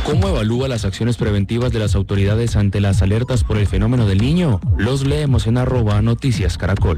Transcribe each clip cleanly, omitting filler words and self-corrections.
¿Cómo evalúa las acciones preventivas de las autoridades ante las alertas por el fenómeno del Niño? Los leemos en @Noticias Caracol.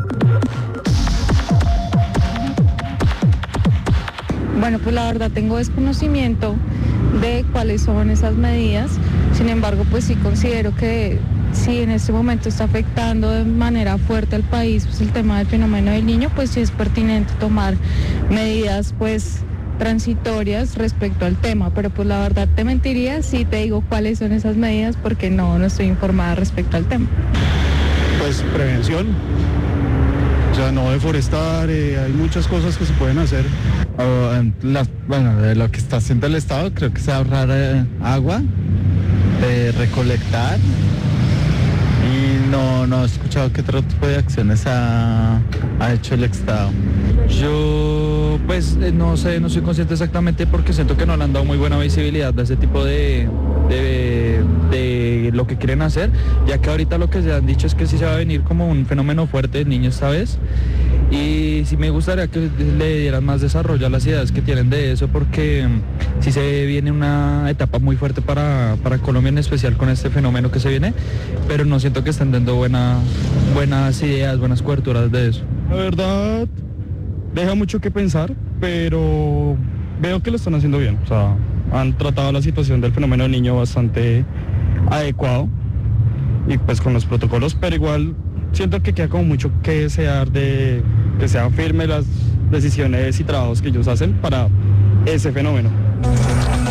Bueno, pues la verdad tengo desconocimiento de cuáles son esas medidas. Sin embargo, pues sí considero que si en este momento está afectando de manera fuerte al país pues el tema del fenómeno del Niño, pues sí es pertinente tomar medidas pues transitorias respecto al tema, pero pues la verdad te mentiría si te digo cuáles son esas medidas porque no estoy informada respecto al tema. Pues prevención, o sea, no deforestar, hay muchas cosas que se pueden hacer. De lo que está haciendo el Estado, creo que es ahorrar agua, recolectar, y no he escuchado qué otro tipo de acciones ha hecho el Estado. Yo no sé, no soy consciente exactamente porque siento que no le han dado muy buena visibilidad a ese tipo de lo que quieren hacer, ya que ahorita lo que se han dicho es que sí se va a venir como un fenómeno fuerte de niños esta vez, y sí me gustaría que le dieran más desarrollo a las ideas que tienen de eso, porque sí se viene una etapa muy fuerte para Colombia en especial con este fenómeno que se viene, pero no siento que estén dando buenas ideas, buenas coberturas de eso. La verdad, deja mucho que pensar, pero veo que lo están haciendo bien. O sea, han tratado la situación del fenómeno del Niño bastante adecuado y pues con los protocolos, pero igual siento que queda como mucho que desear de que sean firmes las decisiones y trabajos que ellos hacen para ese fenómeno.